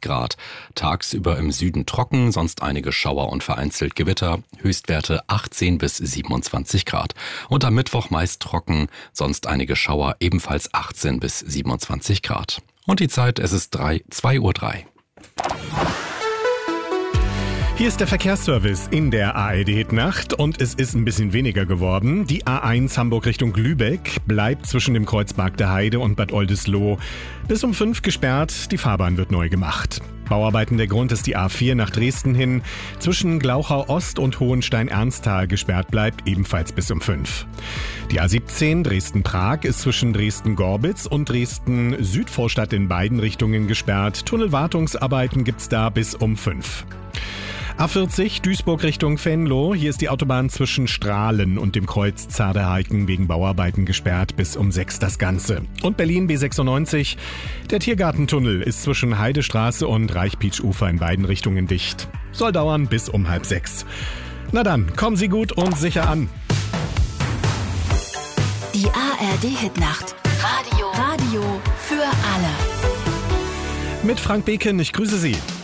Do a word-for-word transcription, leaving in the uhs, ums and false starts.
Grad. Tagsüber im Süden trocken, sonst einige Schauer und vereinzelt Gewitter. Höchstwerte achtzehn bis siebenundzwanzig Grad. Und am Mittwoch meist trocken, sonst einige Schauer, ebenfalls achtzehn bis siebenundzwanzig Grad. Und die Zeit, es ist zwei Uhr drei. Hier ist der Verkehrsservice in der A R D-Hitnacht und es ist ein bisschen weniger geworden. Die A eins Hamburg Richtung Lübeck bleibt zwischen dem Kreuzberg der Heide und Bad Oldesloe bis um fünf gesperrt. Die Fahrbahn wird neu gemacht. Bauarbeiten der Grund ist die A vier nach Dresden hin. Zwischen Glauchau Ost und Hohenstein-Ernsthal gesperrt bleibt, ebenfalls bis um fünf. Die A siebzehn Dresden-Prag ist zwischen Dresden-Gorbitz und Dresden-Südvorstadt in beiden Richtungen gesperrt. Tunnelwartungsarbeiten gibt's da bis um fünf. A vierzig Duisburg Richtung Venlo. Hier ist die Autobahn zwischen Strahlen und dem Kreuz Zarderhaken wegen Bauarbeiten gesperrt. Bis um sechs das Ganze. Und Berlin B sechsundneunzig. Der Tiergartentunnel ist zwischen Heidestraße und Reichpietsch-Ufer in beiden Richtungen dicht. Soll dauern bis um halb sechs. Na dann, kommen Sie gut und sicher an. Die A R D-Hitnacht. Radio. Radio für alle. Mit Frank Beken, ich grüße Sie.